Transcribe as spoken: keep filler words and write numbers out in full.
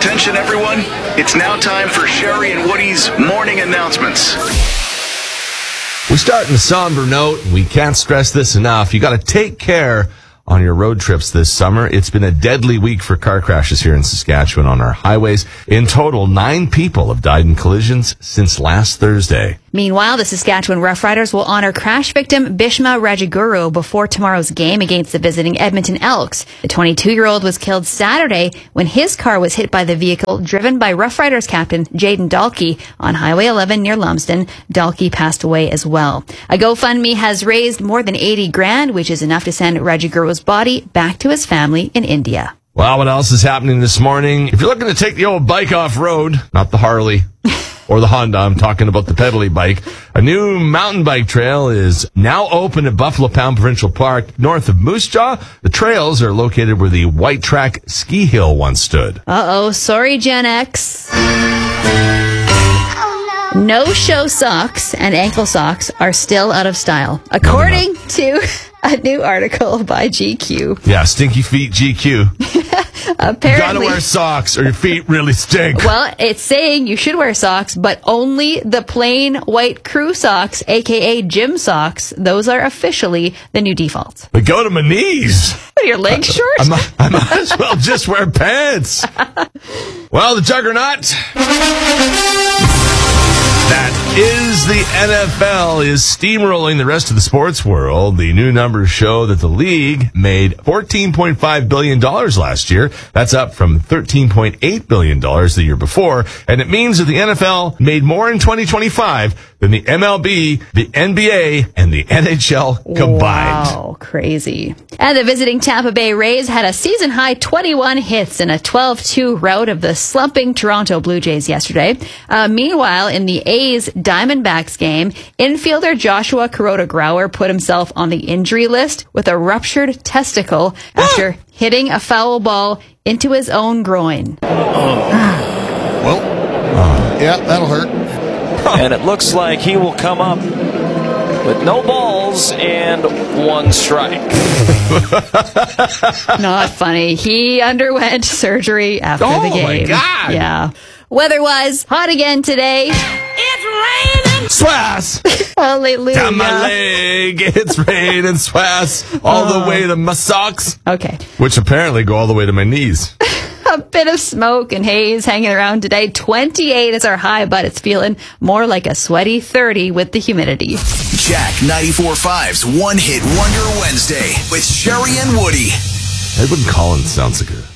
Attention, everyone. It's now time for Sherry and Woody's morning announcements. We start in a somber note. We can't stress this enough. You got to take care on your road trips this summer. It's been a deadly week for car crashes here in Saskatchewan on our highways. In total, nine people have died in collisions since last Thursday. Meanwhile, the Saskatchewan Roughriders will honor crash victim Bhishma Rajaguru before tomorrow's game against the visiting Edmonton Elks. The twenty-two-year-old was killed Saturday when his car was hit by the vehicle driven by Roughriders captain Jaden Dalkey on Highway eleven near Lumsden. Dalkey passed away as well. A GoFundMe has raised more than eighty grand, which is enough to send Rajaguru's body back to his family in India. Well, what else is happening this morning? If you're looking to take the old bike off-road, not the Harley or the Honda, I'm talking about the pedally bike, a new mountain bike trail is now open at Buffalo Pound Provincial Park north of Moose Jaw. The trails are located where the White Track ski hill once stood. Uh-oh, sorry, Gen X. No-show socks and ankle socks are still out of style, according no, to a new article by G Q. Yeah, Stinky Feet G Q. Apparently, you gotta wear socks or your feet really stink. Well, it's saying you should wear socks, but only the plain white crew socks, aka gym socks. Those are officially the new default. But go to my knees. Are your legs short? I might, I might as well just wear pants. Well, the Juggernaut. That is the N F L is steamrolling the rest of the sports world. The new numbers show that the league made fourteen point five billion dollars last year. That's up from thirteen point eight billion dollars the year before. And it means that the N F L made more in twenty twenty-five than the M L B, the N B A, and the N H L combined. Wow, crazy. And the visiting Tampa Bay Rays had a season-high twenty-one hits in a twelve two rout of the slumping Toronto Blue Jays yesterday. Uh, meanwhile, in the A's Diamondbacks game, infielder Joshua Kuroda-Grauer put himself on the injury list with a ruptured testicle after hitting a foul ball into his own groin. Well, uh, yeah, that'll hurt. And it looks like he will come up with no balls and one strike. Not funny. He underwent surgery after oh the game. Oh, my God. Yeah. Weather-wise, hot again today. It's raining. Swass. Hallelujah. Down my leg. It's raining swass all oh. the way to my socks. Okay. Which apparently go all the way to my knees. A bit of smoke and haze hanging around today. twenty-eight is our high, but it's feeling more like a sweaty thirty with the humidity. Jack ninety-four point five's One Hit Wonder Wednesday with Sherry and Woody. Edwin Collins sounds like a